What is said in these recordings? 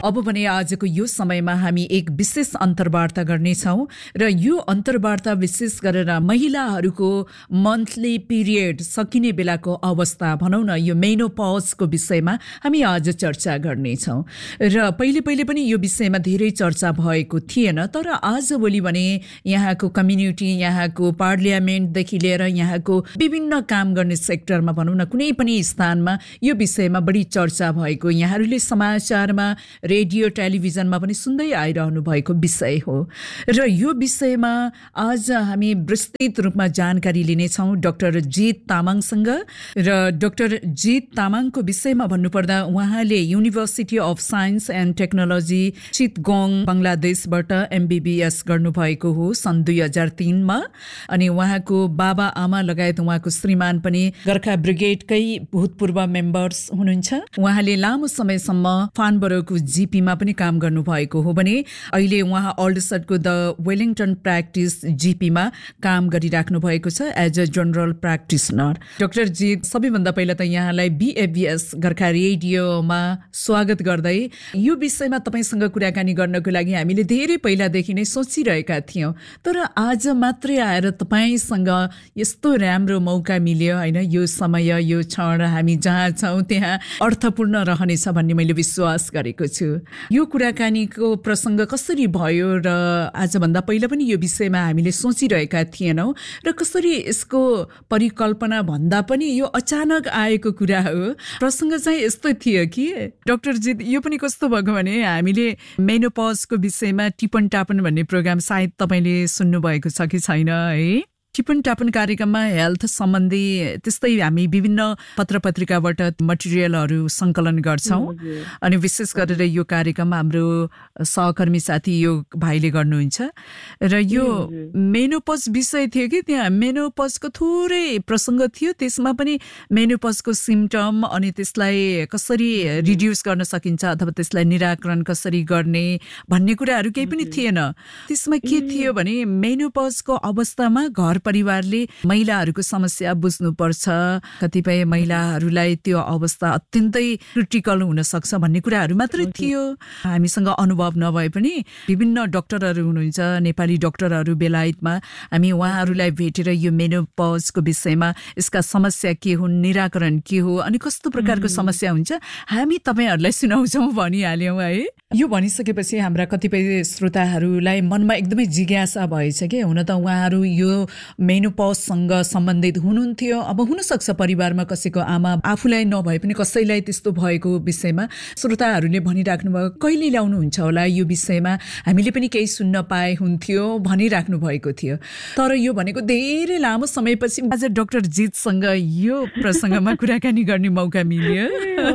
अब भने आजको यो समयमा हामी एक विशेष अन्तर्वार्ता गर्नेछौँ र यो अन्तर्वार्ता विशेष गरेर महिलाहरूको मन्थली पिरियड सकिने बेलाको अवस्था भनौँ न यो मेनोपजको विषयमा हामी आज चर्चा गर्नेछौँ र पहिले पनि यो विषयमा धेरै चर्चा भएको थिएन तर आजभोलि भने यहाँको कम्युनिटी यहाँको पार्लियामेन्टदेखि लिएर यहाँको विभिन्न काम गर्ने सेक्टरमा भनौँ न कुनै पनि स्थानमा यो विषयमा बढी चर्चा भएको यहाँहरूले समाचारमा रेडियो टेलिभिजनमा पनि सुन्दै आइरहनु भएको विषय हो र यो विषयमा आज हामी विस्तृत रूपमा जानकारी लिनेछौँ डाक्टर जित तामाङसँग र डाक्टर जित तामाङको विषयमा भन्नुपर्दा उहाँले university of science and technology चितगोङ बङ्गलादेशबाट MBBS गर्नुभएको हो सन् 2003 मा अनि उहाँको बाबा आमा लगायत उहाँको श्रीमान पनि गोर्खा ब्रिगेडकै भूतपूर्व मेम्बर्स हुनुहुन्छ उहाँले लामो समयसम्म फानबरोको जीपीमा पनि काम गर्नुभएको हो भने अहिले उहाँ अल्डसटको द वेलिङटन प्र्याक्टिस जीपीमा काम गरिराख्नु भएको छ as a general practitioner doctor जी सबैभन्दा पहिला त यहाँलाई बीएफबीएस गोर्खा रेडियोमा स्वागत गर्दै यो विषयमा तपाईसँग कुराकानी गर्नको लागि हामीले धेरै पहिलादेखि नै सोचिरहेका थियौँ तर आज मात्रै आएर तपाईसँग यस्तो राम्रो मौका मिल्यो हैन यो समय यो क्षण हामी जहाँ छौँ त्यहाँ अर्थपूर्ण रहनेछ भन्ने मैले विश्वास गरेको छु यो कुराकानीको प्रसङ्ग कसरी भयो र आजभन्दा पहिला पनि यो विषयमा हामीले सोचिरहेका थिएनौँ र कसरी यसको परिकल्पना भन्दा पनि यो अचानक आएको कुरा हो प्रसङ्ग चाहिँ यस्तो थियो कि डाक्टर जी यो पनि कस्तो भएको भने हामीले मेनोपजको विषयमा टिपन टापन भन्ने प्रोग्राम सायद तपाईँले सुन्नुभएको छ कि छैन है टिपन टापन कार्यक्रममा हेल्थ सम्बन्धी त्यस्तै हामी विभिन्न पत्रपत्रिकाबाट मटेरियलहरू सङ्कलन गर्छौँ अनि विशेष गरेर यो कार्यक्रम हाम्रो सहकर्मी साथी यो भाइले गर्नुहुन्छ र यो मेनोपज विषय थियो कि त्यहाँ मेनोपजको थोरै प्रसङ्ग थियो त्यसमा पनि मेनोपजको सिम्टम अनि त्यसलाई कसरी रिड्युस गर्न सकिन्छ अथवा त्यसलाई निराकरण कसरी गर्ने भन्ने कुराहरू केही पनि थिएन त्यसमा के थियो भने मेनोपजको अवस्थामा घर परिवारले महिलाहरूको समस्या बुझ्नुपर्छ कतिपय महिलाहरूलाई त्यो अवस्था अत्यन्तै क्रिटिकल हुन सक्छ भन्ने कुराहरू मात्रै थियो हामीसँग अनुभव नभए पनि विभिन्न डाक्टरहरू हुनुहुन्छ नेपाली डाक्टरहरू बेलायतमा हामी उहाँहरूलाई भेटेर यो मेनोपजको विषयमा यसका समस्या के हुन् निराकरण के हो अनि कस्तो प्रकारको समस्या हुन्छ हामी तपाईहरुलाई सुनाउँछौँ भनिहाल्यौँ है यो भनिसकेपछि हाम्रा कतिपय श्रोताहरूलाई मनमा एकदमै जिज्ञासा भएछ के हुन त उहाँहरू यो मेनोपजसँग सम्बन्धित हुनुहुन्थ्यो अब हुनसक्छ परिवारमा कसैको आमा आफूलाई नभए पनि कसैलाई त्यस्तो भएको विषयमा श्रोताहरूले भनिराख्नु भयो कहिले ल्याउनुहुन्छ होला यो विषयमा हामीले पनि केही सुन्न पाए हुन्थ्यो भनिराख्नु भएको थियो तर यो भनेको धेरै लामो समयपछि आज डाक्टर जितसँग यो प्रसङ्गमा कुराकानी गर्ने मौका मिल्यो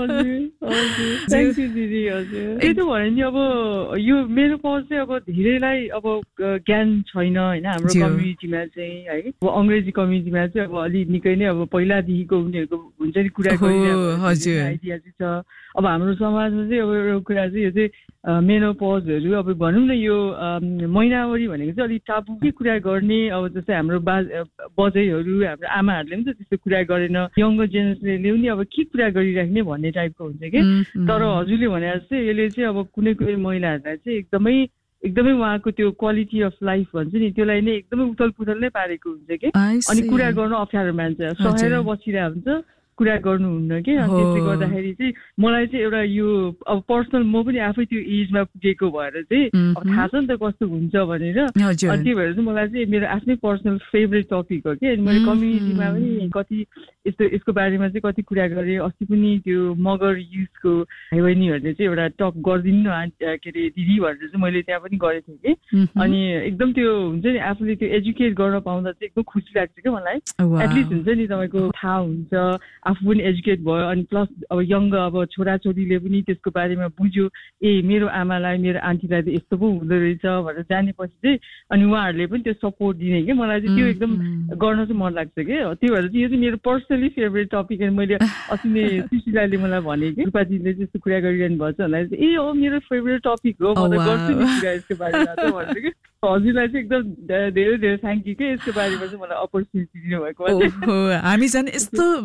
थ्याङ्क यू दिदी हजुर त्यही त भने नि अब यो मेनोपज चाहिँ अब धेरैलाई अब ज्ञान छैन हैन हाम्रो कम्युनिटीमा चाहिँ है अब अंग्रेजी कम्युनिटीमा चाहिँ अब अलि निकै नै अब पहिलादेखिको उनीहरूको हुन्छ नि कुरा गरिरहेको आइडिया चाहिँ छ अब हाम्रो समाजमा चाहिँ अब एउटा कुरा चाहिँ यो चाहिँ मेनोपजहरू अब भनौँ न यो महिनावारी भनेको चाहिँ अलिक टाबु के कुरा गर्ने अब जस्तै हाम्रो बजैहरू हाम्रो आमाहरूले पनि त त्यस्तो कुरा गरेन यङ्गर जेनेरेसनले पनि अब के कुरा गरिराख्ने भन्ने टाइपको हुन्छ कि तर हजुरले भने जस्तै यसले चाहिँ अब कुनै कुनै महिलाहरूलाई चाहिँ एकदमै उहाँको त्यो क्वालिटी अफ लाइफ भन्छ नि त्यसलाई नै एकदमै उथल पुथल नै पारेको हुन्छ कि अनि कुरा गर्न अप्ठ्यारो मान्छ सहेर बसिरहेको हुन्छ कुरा गर्नुहुन्न कि अनि त्यसले गर्दाखेरि चाहिँ मलाई चाहिँ एउटा यो अब पर्सनल म पनि आफै त्यो एजमा पुगेको भएर चाहिँ अब थाहा छ नि त कस्तो हुन्छ भनेर अनि त्यही भएर चाहिँ मलाई चाहिँ मेरो आफ्नै पर्सनल फेभरेट टपिक हो कि अनि मैले कम्युनिटीमा पनि कति यसको बारेमा चाहिँ कति कुरा गरेँ अस्ति पनि त्यो मगर युथको भाइबहिनीहरूले चाहिँ एउटा टक गरिदिनु न के अरे दिदी भनेर चाहिँ मैले त्यहाँ पनि गरेको थिएँ कि अनि एकदम त्यो हुन्छ नि आफूले त्यो एजुकेट गर्न पाउँदा चाहिँ एकदम खुसी लाग्छ क्या मलाई एटलिस्ट हुन्छ नि तपाईँको थाहा हुन्छ आफू पनि एजुकेट भयो अनि प्लस अब यङ अब छोराछोरीले पनि त्यसको बारेमा बुझ्यो मेरो आमालाई मेरो आन्टीलाई त यस्तो पो हुँदो रहेछ भनेर जानेपछि चाहिँ अनि उहाँहरूले पनि त्यो सपोर्ट दिने कि मलाई चाहिँ त्यो एकदम गर्न चाहिँ मन लाग्छ कि त्यही भएर चाहिँ यो चाहिँ मेरो पर्सनली फेभरेट टपिक अनि मैले अस्ति नै सुशीलाले मलाई भने कि रूपाजीले त्यस्तो कुरा गरिरहनु भएको छ भन्दाखेरि हो मेरो फेभरेट टपिक हो म त गर्छु नि कुरा यसको बारेमा त भन्छु कि हजुरलाई चाहिँ एकदम धेरै धेरै थ्याङ्क यू के यसको बारेमा चाहिँ मलाई अपर्च्युनिटी दिनुभएको हामी झन् यस्तो छौँ कि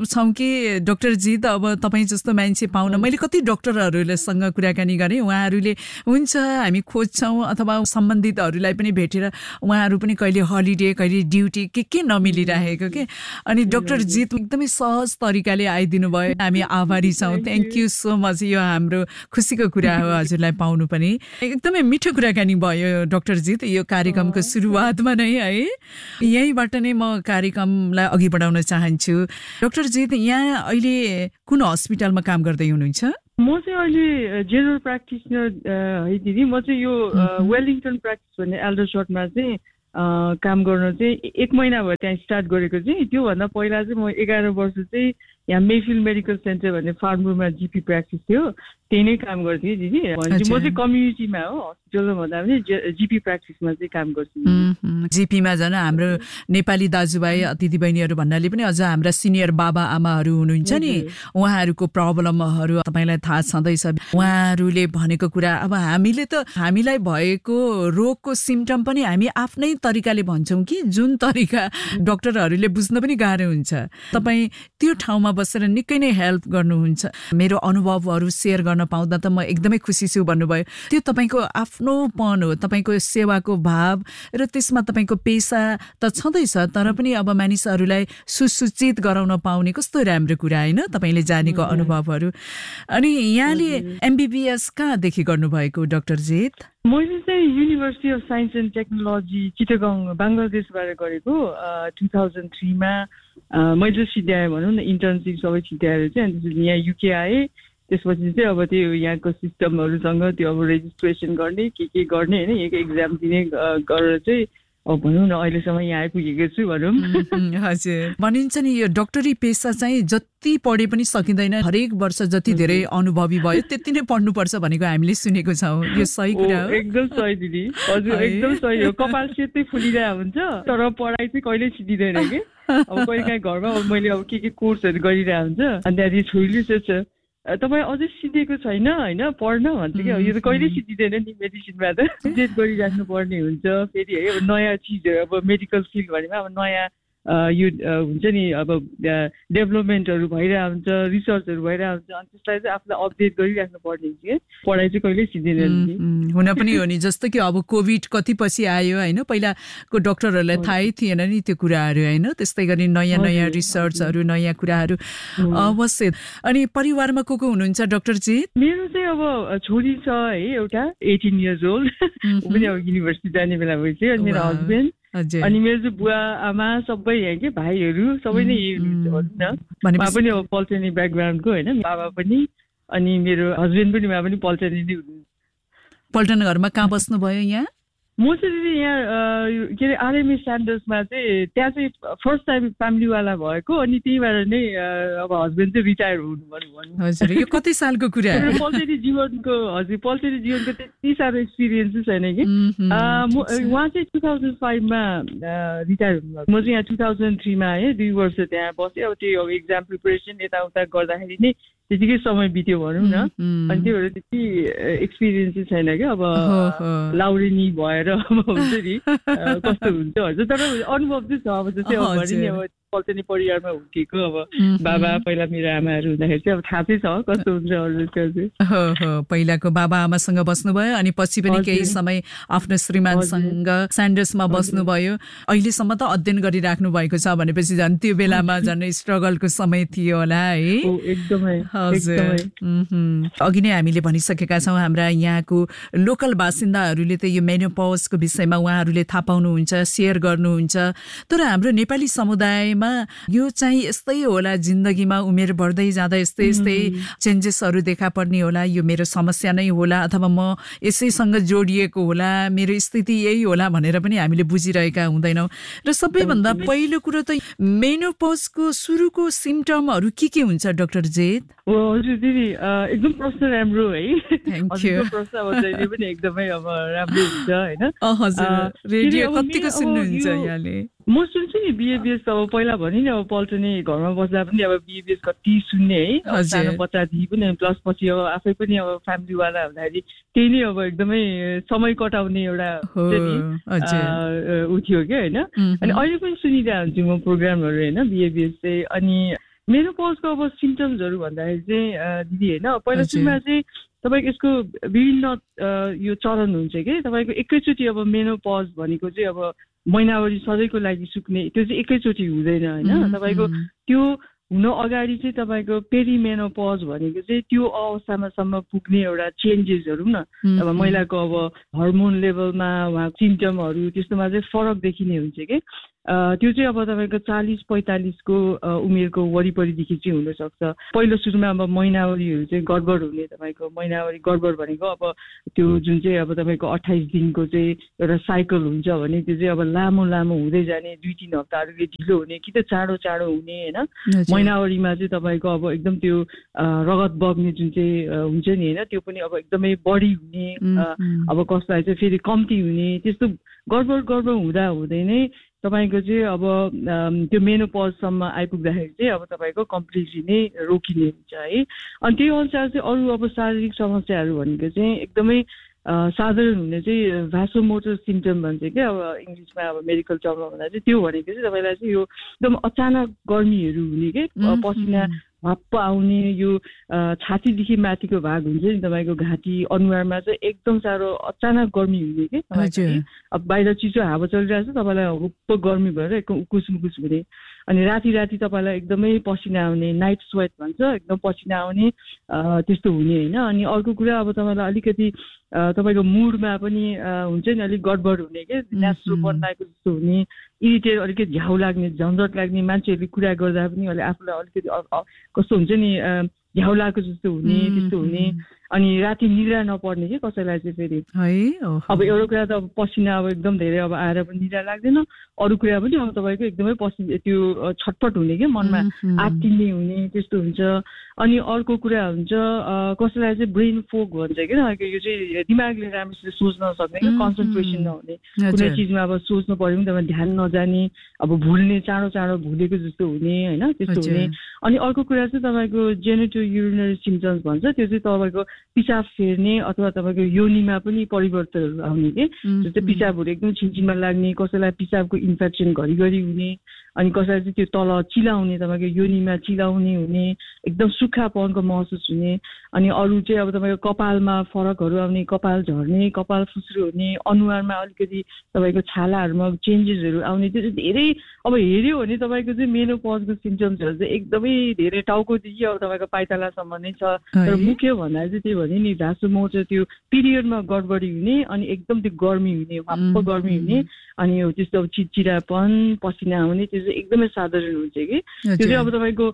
डाक्टर जी त अब तपाईँ जस्तो मान्छे पाउन मैले कति डाक्टरहरूसँग कुराकानी गरेँ उहाँहरूले हुन्छ हामी खोज्छौँ अथवा सम्बन्धितहरूलाई पनि भेटेर उहाँहरू पनि कहिले हलिडे कहिले ड्युटी के नमिलिरहेको के अनि डाक्टर जी एकदमै सहज तरिकाले आइदिनु भयो हामी आभारी छौँ थ्याङ्क यू सो मच यो हाम्रो खुसीको कुरा हो हजुरलाई पाउनु पनि एकदमै मिठो कुराकानी भयो डाक्टर जी यो कार्यक्रमको सुरुवातमा नै है यहीँबाट नै म कार्यक्रमलाई अघि बढाउन चाहन्छु डाक्टर जी यहाँ अहिले कुन हस्पिटलमा काम गर्दै हुनुहुन्छ म चाहिँ अहिले जेनरल प्र्याक्टिसनर है दिदी म चाहिँ यो वेलिङटन प्र्याक्टिस भन्ने एल्डरसटमा चाहिँ काम गर्न चाहिँ 1 महिना भयो त्यहाँ स्टार्ट गरेको चाहिँ त्योभन्दा पहिला चाहिँ म 11 वर्ष चाहिँ यहाँ मेफिल्ड मेडिकल सेन्टर भन्ने फार्मरुममा जिपी प्र्याक्टिस थियो त्यही नै काम गर्थेँ दिदी भनेपछि म चाहिँ कम्युनिटीमा हो हस्पिटलमा भन्दा पनि जिपी प्र्याक्टिसमा चाहिँ काम गर्छु जिपीमा झन् हाम्रो नेपाली दाजुभाइ दिदी बहिनीहरू भन्नाले पनि अझ हाम्रा सिनियर बाबा आमाहरू हुनुहुन्छ नि उहाँहरूको प्रब्लमहरू तपाईँलाई थाहा छँदैछ उहाँहरूले भनेको कुरा अब हामीले त हामीलाई भएको रोगको सिम्टम पनि हामी आफ्नै तरिकाले भन्छौँ कि जुन तरिका डाक्टरहरूले बुझ्न पनि गाह्रो हुन्छ तपाईँ त्यो ठाउँमा बसेर निकै नै हेल्प गर्नुहुन्छ मेरो अनुभवहरू सेयर गर्न पाउँदा त म एकदमै खुसी छु भन्नुभयो त्यो तपाईँको आफ्नोपन हो तपाईँको सेवाको भाव र त्यसमा तपाईँको पेसा त छँदैछ तर पनि अब मानिसहरूलाई सुसूचित गराउन पाउने कस्तो राम्रो कुरा होइन तपाईँले जानेको अनुभवहरू अनि यहाँले एमबीबीएस कहाँदेखि गर्नुभएको डाक्टर जेत मैले चाहिँ university of science and technology चिटागङ बङ्गलादेशबाट गरेको 2003 मा मैले सिध्याएँ भनौँ न इन्टर्नसिप सबै सिध्याएर चाहिँ अनि त्यसपछि यहाँ युके आएँ त्यसपछि चाहिँ अब त्यो यहाँको सिस्टमहरूसँग त्यो अब रेजिस्ट्रेसन गर्ने के गर्ने होइन यहाँको एक्जाम दिने गरेर चाहिँ अब भनौँ न अहिलेसम्म यहाँ आइपुगेको छु भनौँ हजुर भनिन्छ नि यो डक्टरी पेसा चाहिँ जति पढे पनि सकिँदैन हरेक वर्ष जति धेरै अनुभवी भयो त्यति नै पढ्नुपर्छ भनेको हामीले सुनेको छौँ यो सही कुरा हो एकदम सही दिदी हजुर एकदम सही हो कपाल सेतै फुलिरहेको हुन्छ तर पढाइ चाहिँ कहिल्यै सिद्धिँदैन कि अब कहिले काहीँ घरमा मैले अब के कोर्सहरू गरिरहेको हुन्छ अनि त्यहाँदेखि छोरीले सोध्छ तपाईँ अझै सिधेको छैन होइन पढ्न भन्छ कि यो त कहिले सिद्धिँदैन नि मेडिसिनमा त सिधेट गरिराख्नु पर्ने हुन्छ फेरि है अब नयाँ चिजहरू अब मेडिकल फिल्ड भनेमा अब नयाँ यो हुन्छ नि अब डेभलपमेन्टहरू भइरहेको हुन्छ रिसर्चहरू भइरहेको हुन्छ अनि त्यसलाई चाहिँ आफूलाई अपडेट गरिराख्नु पर्ने हुन्छ कि पढाइ चाहिँ कहिल्यै सिद्धिँदैन हुन पनि हो नि जस्तो कि अब कोभिड कति पछि आयो होइन पहिलाको डाक्टरहरूलाई थाहै थिएन नि त्यो कुराहरू होइन त्यस्तै गरी नयाँ नयाँ रिसर्चहरू नयाँ कुराहरू अवश्य अनि परिवारमा को हुनुहुन्छ डाक्टर जी मेरो चाहिँ अब छोरी छ है एउटा 18 इयर्स ओल्ड ऊ पनि अब युनिभर्सिटी जाने बेला भइसक्यो अनि मेरो हस्बेन्ड अनि मेरो चाहिँ बुवा आमा सबै यहाँ के भाइहरू सबै नै यही हुनुहुन्छ भनौँ न उहाँ पनि अब पल्चनी ब्याकग्राउन्डको होइन बाबा पनि अनि मेरो हस्बेन्ड पनि उहाँ पनि पल्चनी नै हुनुहुन्छ पल्टन घरमा कहाँ बस्नुभयो यहाँ म चाहिँ दिदी यहाँ के अरे आरएमए स्यान्डर्समा चाहिँ त्यहाँ चाहिँ फर्स्ट टाइम फ्यामिलीवाला भएको अनि त्यहीबाट नै अब हस्बेन्ड चाहिँ रिटायर हुनुभयो हजुर यो कति सालको कुरा पल्चेरी जीवनको हजुर पल्चेरी जीवनको त्यति साह्रो एक्सपिरियन्स छैन कि उहाँ चाहिँ 2005 मा रिटायर हुनुभयो म चाहिँ यहाँ 2003 मा आएँ 2 वर्ष त्यहाँ बसेँ अब त्यो अब एक्जाम प्रिपरेसन यताउता गर्दाखेरि नै त्यतिकै समय बित्यो भनौँ न अनि त्यो भएर त्यति एक्सपिरियन्स छैन क्या अब लाउरेनी भएर अब हुन्छ नि कस्तो हुन्छ हजुर तर अनुभव चाहिँ छ अब जस्तै अब भने नि अब पल्चनी परिवारमा हुर्केको अब बाबा पहिला मेरो आमाहरू हुँदाखेरि चाहिँ अब थाहा चाहिँ छ कस्तो हुन्छ हजुर पहिलाको बाबा आमासँग बस्नुभयो अनि पछि पनि केही समय आफ्नो श्रीमानसँग स्यान्डर्समा बस्नुभयो अहिलेसम्म त अध्ययन गरिराख्नु भएको छ भनेपछि झन् त्यो बेलामा झन् स्ट्रगलको समय थियो होला है एकदमै हजुर अघि नै हामीले भनिसकेका छौँ हाम्रा यहाँको लोकल बासिन्दाहरूले त यो मेनोपजको विषयमा उहाँहरूले थाहा पाउनुहुन्छ सेयर गर्नुहुन्छ तर हाम्रो नेपाली समुदाय यो चाहिँ यस्तै होला जिन्दगीमा उमेर बढ्दै जाँदा यस्तै यस्तै चेन्जेसहरू देखा पर्ने होला यो मेरो समस्या नै होला अथवा म यसैसँग जोडिएको होला मेरो स्थिति यही होला भनेर पनि हामीले बुझिरहेका हुँदैनौँ र सबैभन्दा पहिलो कुरो त मेनोपजको सुरुको सिम्टमहरू के हुन्छ डाक्टर जेत हजुर दिदी एकदम प्रश्न राम्रो है प्रश्न अब जहिले पनि एकदमै अब राम्रो हुन्छ होइन हजुर रेडियो कतिको सुन्नुहुन्छ यहाँले म सुन्छु नि बिएबिएस अब पहिला भने नि अब पल्चनी घरमा बस्दा पनि अब बिएबिएस कति सुन्ने है सानो बच्चादेखि पनि प्लस पछि अब आफै पनि अब फ्यामिलीवाला हुँदाखेरि त्यही नै अब एकदमै समय कटाउने एउटा ऊ थियो क्या होइन अनि अहिले पनि सुनिरहेको हुन्छु म प्रोग्रामहरू होइन बिएबिएस चाहिँ अनि मेनोपजको अब सिम्पटम्सहरू भन्दाखेरि चाहिँ दिदी होइन पहिला सुरुमा चाहिँ तपाईँको यसको विभिन्न यो चरण हुन्छ कि तपाईँको एकैचोटि अब मेनोपज भनेको चाहिँ अब महिनावरी सधैँको लागि सुक्ने त्यो चाहिँ एकैचोटि हुँदैन होइन तपाईँको त्यो हुन अगाडि चाहिँ तपाईँको पेरिमेनोपज भनेको चाहिँ त्यो अवस्थामासम्म पुग्ने एउटा चेन्जेसहरू न अब महिलाको अब हर्मोन लेभलमा उहाँ सिम्पटमहरू त्यस्तोमा चाहिँ फरक देखिने हुन्छ कि त्यो चाहिँ अब तपाईँको 40-45को उमेरको वरिपरिदेखि चाहिँ हुनसक्छ पहिलो सुरुमा अब महिनावरीहरू चाहिँ गडबड हुने तपाईँको महिनावरी गडबड भनेको अब त्यो जुन चाहिँ अब तपाईँको 28 दिनको चाहिँ एउटा साइकल हुन्छ भने त्यो चाहिँ अब लामो लामो हुँदै जाने 2-3 हप्ताहरूले ढिलो हुने कि त चाँडो चाँडो हुने होइन महिनावरीमा चाहिँ तपाईँको अब एकदम त्यो रगत बग्ने जुन चाहिँ हुन्छ नि होइन त्यो पनि अब एकदमै बढी हुने अब कसलाई चाहिँ फेरि कम्ती हुने त्यस्तो गडबड हुँदा हुँदै नै तपाईँको चाहिँ अब त्यो मेनोपजसम्म आइपुग्दाखेरि चाहिँ अब तपाईँको कम्प्लिटली नै रोकिने हुन्छ है अनि त्यही अनुसार चाहिँ अरू अब शारीरिक समस्याहरू भनेको चाहिँ एकदमै साधारण हुने चाहिँ भ्यासोमोटर सिम्पटम भन्छ कि अब इङ्ग्लिसमा अब मेडिकल टर्ममा भन्दा चाहिँ त्यो भनेको चाहिँ तपाईँलाई चाहिँ यो एकदम अचानक गर्मीहरू हुने कि पसिना हप्प आउने यो छातीदेखि माथिको भाग हुन्छ नि तपाईँको घाँटी अनुहारमा चाहिँ एकदम साह्रो अचानक गर्मी हुने कि अब बाहिर चिसो हावा चलिरहेको छ तपाईँलाई हुप्प गर्मी भएर एकदम उकुस मुकुस हुने अनि राति तपाईँलाई एकदमै पसिना आउने नाइट स्वेट भन्छ एकदम पसिना आउने त्यस्तो हुने होइन अनि अर्को कुरा अब तपाईँलाई अलिकति तपाईँको मुडमा पनि हुन्छ नि अलिक गडबड हुने के नेचुरल बनाएको जस्तो हुने इरिटेट अलिकति झ्याउ लाग्ने झन्झट लाग्ने मान्छेहरूले कुरा गर्दा पनि आफूलाई अलिकति कस्तो हुन्छ नि झ्याउ लागेको जस्तो हुने त्यस्तो हुने अनि राति निद्रा नपर्ने कि कसैलाई चाहिँ फेरि अब एउटा कुरा त अब पसिना अब एकदम धेरै अब आएर पनि निद्रा लाग्दैन अरू कुरा पनि अब तपाईँको एकदमै पसिना त्यो छटपट हुने कि मनमा आत्तिने हुने त्यस्तो हुन्छ अनि अर्को कुरा हुन्छ कसैलाई चाहिँ ब्रेन फोग भन्छ कि यो चाहिँ दिमागले राम्रोसित सोच्न नसक्ने कि कन्सन्ट्रेसन नहुने कुनै चिजमा अब सोच्नु पर्यो भने तपाईँ ध्यान नजाने अब भुल्ने चाँडो चाँडो भुलेको जस्तो हुने होइन त्यस्तो हुने अनि अर्को कुरा चाहिँ तपाईँको जेनेटो युरिनरी सिम्पटम्स भन्छ त्यो चाहिँ तपाईँको पिसाब फेर्ने अथवा तपाईँको योनीमा पनि परिवर्तनहरू आउने कि जस्तै पिसाबहरू एकदम छिनछिनमा लाग्ने कसैलाई पिसाबको इन्फेक्सन घरिघरि हुने अनि कसैलाई चाहिँ त्यो तल चिलाउने तपाईँको योनीमा चिलाउने हुने एकदम सुक्खापनको महसुस हुने अनि अरू चाहिँ अब तपाईँको कपालमा फरकहरू आउने कपाल झर्ने कपाल फुस्रो हुने अनुहारमा अलिकति तपाईँको छालाहरूमा चेन्जेसहरू आउने त्यो चाहिँ धेरै अब हेऱ्यो भने तपाईँको चाहिँ मेनोपजको सिम्पटम्सहरू चाहिँ एकदमै धेरै टाउकोदेखि अब तपाईँको पाइतालासम्म नै छ तर मुख्य भन्दा चाहिँ त्यही भने नि भ्यासोमोटर त्यो पिरियडमा गडबडी हुने अनि एकदम त्यो गर्मी हुने वाप्प गर्मी हुने अनि त्यस्तो अब चिडचिडापन पसिना आउने त्यो चाहिँ एकदमै साधारण हुन्छ कि त्यो चाहिँ अब तपाईँको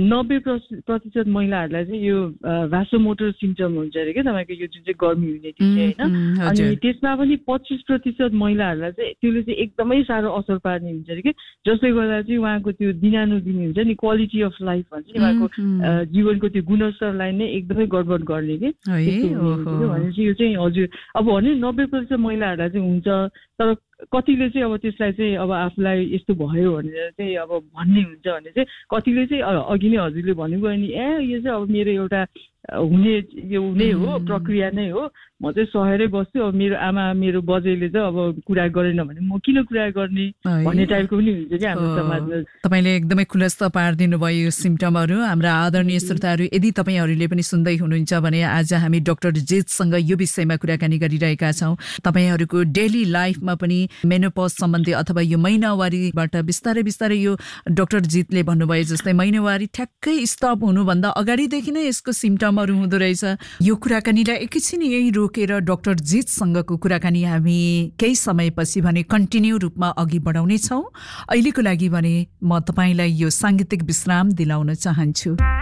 90% महिलाहरूलाई चाहिँ यो भ्यासोमोटर सिम्पटम हुन्छ अरे क्या तपाईँको यो जुन चाहिँ गर्मी हुने त्यो चाहिँ होइन अनि त्यसमा पनि 25% महिलाहरूलाई चाहिँ त्यसले चाहिँ एकदमै साह्रो असर पार्ने हुन्छ अरे कि जसले गर्दा चाहिँ उहाँको त्यो दिनानुदिन हुन्छ नि क्वालिटी अफ लाइफ भन्छ नि उहाँको जीवनको त्यो गुणस्तरलाई नै एकदमै गडबड गर्ने कि भनेपछि यो चाहिँ हजुर अब भने 90% महिलाहरूलाई चाहिँ हुन्छ तर कतिले चाहिँ अब त्यसलाई चाहिँ अब आफूलाई यस्तो भयो भनेर चाहिँ अब भन्ने हुन्छ भने चाहिँ कतिले चाहिँ अघि नै हजुरले भन्नुभयो नि यो चाहिँ अब मेरो एउटा हुने हो प्रक्रिया नै हो म चाहिँ सहेरै बस्छु अब मेरो आमा मेरो बजेले चाहिँ अब कुरा गरेन भने म किन कुरा गर्ने भन्ने टाइपको पनि हुन्छ कि हाम्रो समाजमा तपाईँले एकदमै खुलस्त पारिदिनु भयो यो सिम्पटमहरू हाम्रा आदरणीय श्रोताहरू यदि तपाईँहरूले पनि सुन्दै हुनुहुन्छ भने आज हामी डाक्टर जितसँग यो विषयमा कुराकानी गरिरहेका छौँ तपाईँहरूको डेली लाइफमा पनि मेनोपज सम्बन्धी अथवा यो महिनावारीबाट बिस्तारै बिस्तारै यो डाक्टर जितले भन्नुभयो जस्तै महिनावारी ठ्याक्कै स्टप हुनुभन्दा अगाडिदेखि नै यसको सिम्पटमहरू हुँदो रहेछ यो कुराकानीलाई एकैछिन यही रोकेर डाक्टर जितसँगको कुराकानी हामी केही समयपछि भने कन्टिन्यू रूपमा अघि बढाउने छौँ अहिलेको लागि भने म तपाईँलाई यो साङ्गीतिक विश्राम दिलाउन चाहन्छु